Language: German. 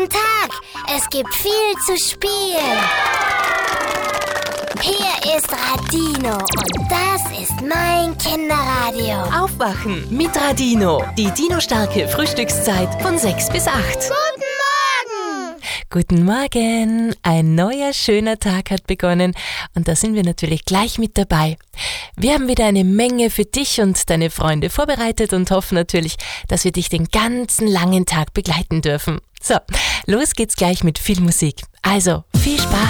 Guten Tag, es gibt viel zu spielen. Hier ist Radino und das ist mein Kinderradio. Aufwachen mit Radino. Die Dino-starke Frühstückszeit von 6 bis 8. Guten Morgen! Guten Morgen. Ein neuer, schöner Tag hat begonnen und da sind wir natürlich gleich mit dabei. Wir haben wieder eine Menge für dich und deine Freunde vorbereitet und hoffen natürlich, dass wir dich den ganzen langen Tag begleiten dürfen. So, los geht's gleich mit viel Musik. Also, viel Spaß!